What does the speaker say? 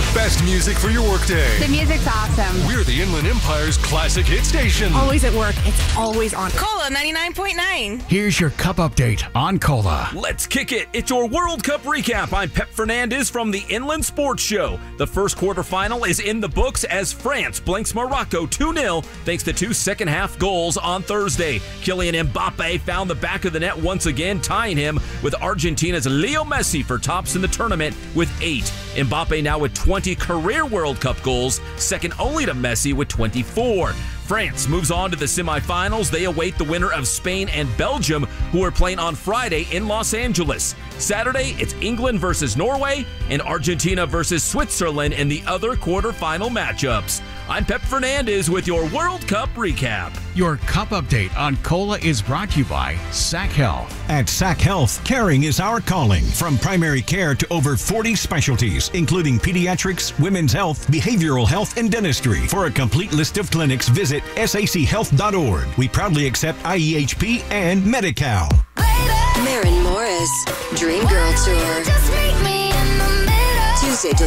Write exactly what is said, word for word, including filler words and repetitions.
best music for your workday. The music's awesome. We're the Inland Empire's classic hit station. Always at work. It's always on. Cola ninety-nine point nine. Here's your cup update on Cola. Let's kick it. It's your World Cup recap. I'm Pep Fernandez from the Inland Sports Show. The first quarterfinal is in the books as France blanks Morocco two nil thanks to two second-half goals on Thursday. Kylian Mbappe found the back of the net once again, tying him with Argentina's Leo Messi for tops in the tournament with eight. Mbappe now with twenty career World Cup goals, second only to Messi with twenty-four. France moves on to the semifinals. They await the winner of Spain and Belgium, who are playing on Friday in Los Angeles. Saturday, it's England versus Norway and Argentina versus Switzerland in the other quarterfinal matchups. I'm Pep Fernandez with your World Cup recap. Your cup update on Cola is brought to you by S A C Health. At S A C Health, caring is our calling. From primary care to over forty specialties, including pediatrics, women's health, behavioral health, and dentistry. For a complete list of clinics, visit S A C health dot org. We proudly accept I E H P and Medi-Cal. Maren Morris, Dream Girl Tour. Tuesday,